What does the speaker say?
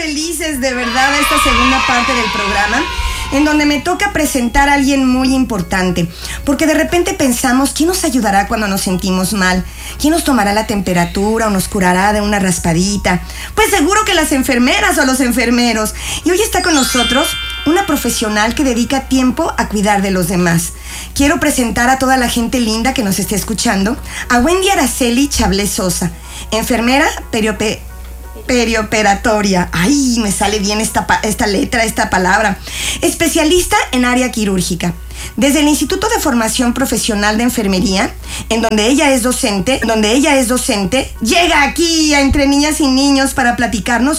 felices de verdad a esta segunda parte del programa, en donde me toca presentar a alguien muy importante, porque de repente pensamos, ¿quién nos ayudará cuando nos sentimos mal? ¿Quién nos tomará la temperatura o nos curará de una raspadita? Pues seguro que las enfermeras o los enfermeros. Y hoy está con nosotros una profesional que dedica tiempo a cuidar de los demás. Quiero presentar a toda la gente linda que nos esté escuchando a Wendy Araceli Chablé Sosa, enfermera perioperatoria. Ay, me sale bien esta letra, esta palabra. Especialista en área quirúrgica. Desde el Instituto de Formación Profesional de Enfermería, en donde ella es docente, llega aquí a Entre Niñas y Niños para platicarnos